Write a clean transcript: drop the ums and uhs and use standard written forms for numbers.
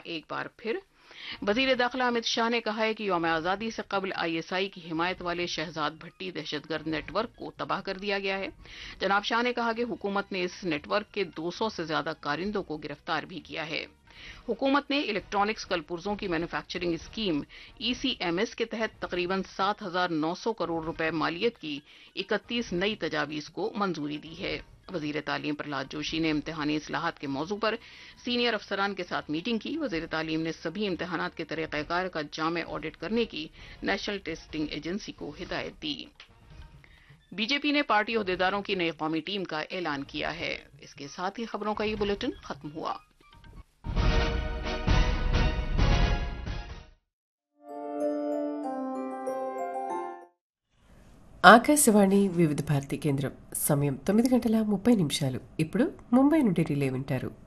एक बार फिर। वजीर दाखिला अमित शाह ने कहा है कि यौम आज़ादी से कबल आईएसआई की हिमायत वाले शहजाद भट्टी दहशतगर्द नेटवर्क को तबाह कर दिया गया है। जनाब शाह ने कहा कि हुकूमत ने इस नेटवर्क के 200 से ज्यादा कारिंदों को गिरफ्तार भी किया है। हुकूमत ने इलेक्ट्रॉनिक्स कलपुर्जों की मैन्युफैक्चरिंग स्कीम ईसीएमएस के तहत तकरीबन 7,900 करोड़ रुपए मालियत की 31 नई तजावीज को मंजूरी दी है। वजीर तालीम प्रहलाद जोशी ने इम्तिहानी इस्लाहात के मौजू पर सीनियर अफसरान के साथ मीटिंग की। वजीर तालीम ने सभी इम्तिहानात के तरीक़ाकार का जामे ऑडिट करने की नेशनल टेस्टिंग एजेंसी को हिदायत दी। बीजेपी ने पार्टी अहदेदारों की नई कौमी टीम का ऐलान किया है। इसके साथ ही खबरों का ये बुलेटिन खत्म हुआ। ఆకాశవాణి వివిధ భారతి కేంద్రం సమయం 9 గంటల 30 నిమిషాలు. ఇప్పుడు ముంబై నుండి రిలే వింటారు.